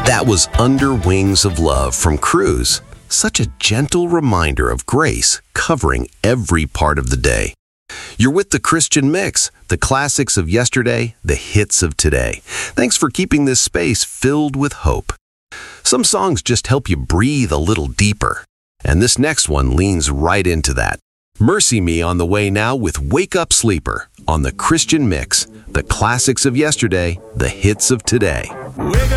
That was Under Wings of Love from Cruise. Such a gentle reminder of grace covering every part of the day. You're with the Christian Mix, the classics of yesterday, the hits of today. Thanks for keeping this space filled with hope. Some songs just help you breathe a little deeper, and this next one leans right into that. Mercy Me on the way now with Wake Up Sleeper on the Christian Mix, the classics of yesterday, the hits of today. Wake